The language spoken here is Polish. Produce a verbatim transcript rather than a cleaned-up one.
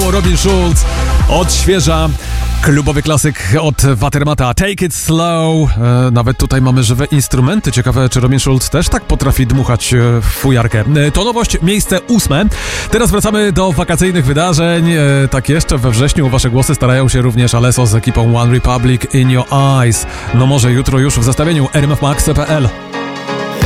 śmiało Robin Schulz odświeża klubowy klasyk od Watermata, Take It Slow. E, nawet tutaj mamy żywe instrumenty. Ciekawe, czy Robin Schulz też tak potrafi dmuchać w fujarkę. E, to nowość, miejsce ósme. Teraz wracamy do wakacyjnych wydarzeń. E, tak jeszcze we wrześniu wasze głosy starają się również Alesso z ekipą One Republic, In Your Eyes. No może jutro już w zestawieniu r m f max kropka p l.